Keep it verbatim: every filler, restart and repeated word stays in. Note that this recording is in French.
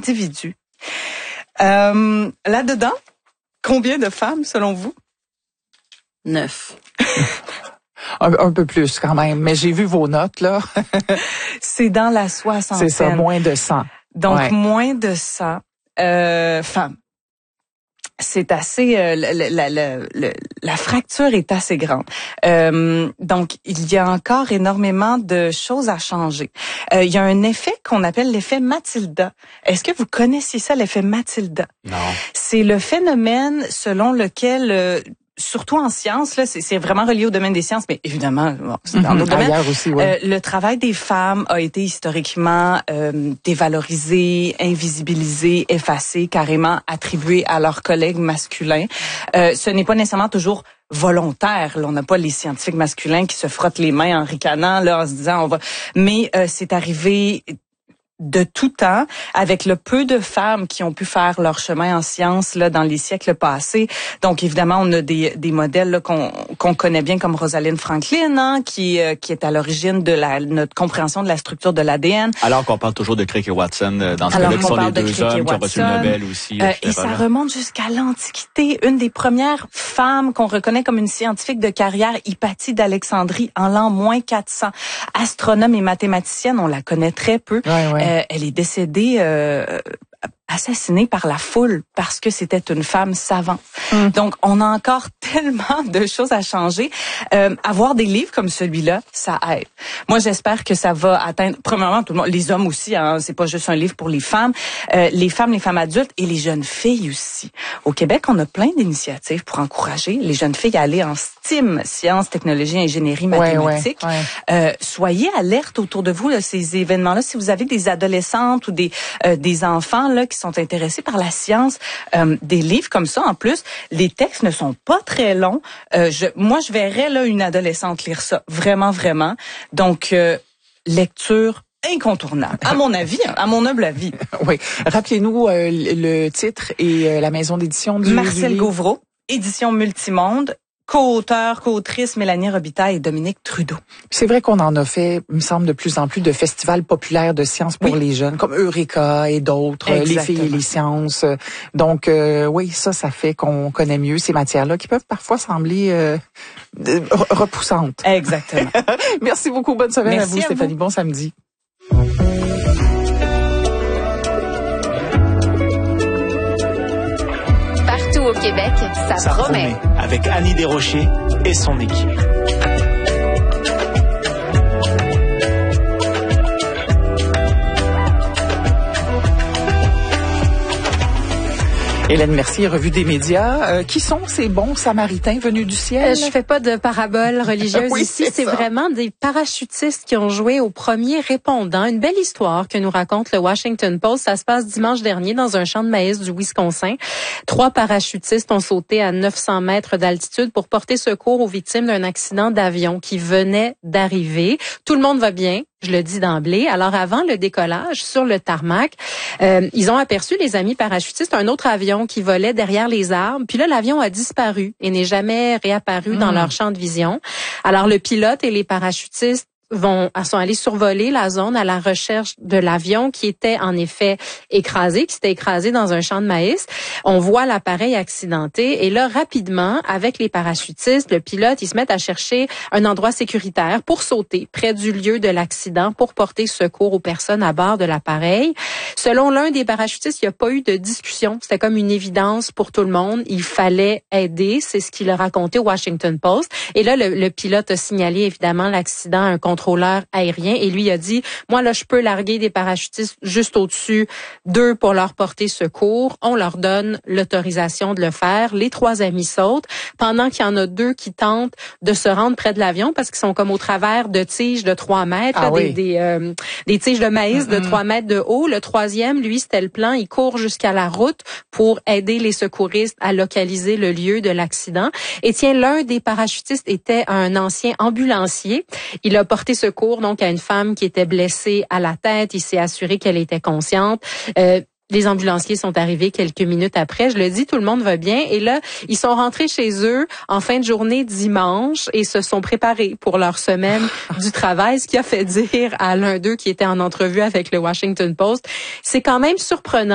d'individus. Euh, là-dedans, combien de femmes selon vous? Neuf. un, un peu plus quand même, mais j'ai vu vos notes, là. C'est dans la soixantaine. C'est ça, moins de cent. Donc, ouais. moins de cent euh, femmes. C'est assez, euh, la, la, la, la, la fracture est assez grande. Euh, donc, il y a encore énormément de choses à changer. Euh, il y a un effet qu'on appelle l'effet Matilda. Est-ce que vous connaissiez ça, l'effet Matilda? Non. C'est le phénomène selon lequel... Euh, surtout en sciences, là, c'est, c'est vraiment relié au domaine des sciences, mais évidemment, bon, c'est dans mmh, d'autres domaines. Aussi, ouais. euh, le travail des femmes a été historiquement euh, dévalorisé, invisibilisé, effacé, carrément attribué à leurs collègues masculins. Euh, ce n'est pas nécessairement toujours volontaire. Là, on n'a pas les scientifiques masculins qui se frottent les mains en ricanant, là, en se disant on va. Mais euh, c'est arrivé de tout temps, avec le peu de femmes qui ont pu faire leur chemin en sciences là dans les siècles passés. Donc évidemment, on a des des modèles là, qu'on qu'on connaît bien comme Rosalind Franklin, hein, qui euh, qui est à l'origine de la notre compréhension de la structure de l'A D N. Alors qu'on parle toujours de Crick et Watson euh, dans ce Alors cas-là, qui sont les deux Crick hommes qui ont reçu le Nobel aussi. Euh, et ça remonte jusqu'à l'Antiquité. Une des premières femmes qu'on reconnaît comme une scientifique de carrière, Hypatie d'Alexandrie, en l'an moins quatre cents. Astronome et mathématicienne, on la connaît très peu. Ouais, ouais. Euh, elle est décédée euh, assassinée par la foule parce que c'était une femme savante. Mm. Donc, on a encore tellement de choses à changer. Euh, avoir des livres comme celui-là, ça aide. Moi, j'espère que ça va atteindre, premièrement, tout le monde, les hommes aussi, hein, c'est pas juste un livre pour les femmes, euh, les femmes, les femmes adultes et les jeunes filles aussi. Au Québec, on a plein d'initiatives pour encourager les jeunes filles à aller en STEAM, sciences, technologies, ingénierie, mathématiques. Ouais, ouais, ouais. Euh, soyez alertes autour de vous, là, ces événements-là. Si vous avez des adolescentes ou des, euh, des enfants là qui sont intéressés par la science, euh, des livres comme ça, en plus, les textes ne sont pas très longs. Euh, je, moi, je verrais là une adolescente lire ça, vraiment, vraiment. Donc, euh, lecture incontournable, à mon avis, à mon humble avis. Oui. Rappelez-nous euh, le titre et euh, la maison d'édition du Marcel du Gauvreau, édition Multimonde. Co-auteur, co-autrice Mélanie Robitaille et Dominique Trudeau. C'est vrai qu'on en a fait, il me semble, de plus en plus de festivals populaires de sciences pour oui. les jeunes, comme Eureka et d'autres, Exactement. Les filles et les sciences. Donc, euh, oui, ça, ça fait qu'on connaît mieux ces matières-là qui peuvent parfois sembler euh, repoussantes. Exactement. Merci beaucoup. Bonne semaine Merci à vous, à Stéphanie. Vous. Bon samedi. Au Québec, ça, ça promet. promet. Avec Annie Desrochers et son équipe. Hélène Mercier, revue des médias. Euh, qui sont ces bons samaritains venus du ciel? Euh, je fais pas de parabole religieuse oui, ici. C'est, c'est vraiment des parachutistes qui ont joué au premier répondant. Une belle histoire que nous raconte le Washington Post. Ça se passe dimanche dernier dans un champ de maïs du Wisconsin. Trois parachutistes ont sauté à neuf cents mètres d'altitude pour porter secours aux victimes d'un accident d'avion qui venait d'arriver. Tout le monde va bien. Je le dis d'emblée. Alors, avant le décollage sur le tarmac, euh, ils ont aperçu, les amis parachutistes, un autre avion qui volait derrière les arbres. Puis là, l'avion a disparu et n'est jamais réapparu mmh. dans leur champ de vision. Alors, le pilote et les parachutistes vont sont allés survoler la zone à la recherche de l'avion qui était en effet écrasé, qui s'était écrasé dans un champ de maïs. On voit l'appareil accidenté et là, rapidement, avec les parachutistes, le pilote, ils se mettent à chercher un endroit sécuritaire pour sauter près du lieu de l'accident pour porter secours aux personnes à bord de l'appareil. Selon l'un des parachutistes, il n'y a pas eu de discussion. C'était comme une évidence pour tout le monde. Il fallait aider. C'est ce qu'il a raconté au Washington Post. Et là, le, le pilote a signalé évidemment l'accident à un contrôleur aérien et lui a dit, moi là, je peux larguer des parachutistes juste au-dessus d'eux pour leur porter secours. On leur donne l'autorisation de le faire. Les trois amis sautent pendant qu'il y en a deux qui tentent de se rendre près de l'avion parce qu'ils sont comme au travers de tiges de trois mètres, ah là, oui. des, des, euh, des tiges de maïs mm-hmm. de trois mètres de haut. Le troisième, lui, c'était le plan. Il court jusqu'à la route pour aider les secouristes à localiser le lieu de l'accident. Et tiens, l'un des parachutistes était un ancien ambulancier. Il a porté secours donc à une femme qui était blessée à la tête. Il s'est assuré qu'elle était consciente. Euh, Les ambulanciers sont arrivés quelques minutes après. Je le dis, tout le monde va bien. Et là, ils sont rentrés chez eux en fin de journée dimanche et se sont préparés pour leur semaine du travail, ce qui a fait dire à l'un d'eux qui était en entrevue avec le Washington Post, c'est quand même surprenant